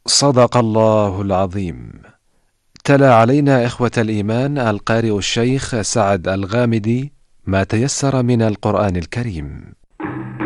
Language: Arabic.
صدق الله العظيم. تلا علينا إخوة الإيمان القارئ الشيخ سعد الغامدي ما تيسر من القرآن الكريم.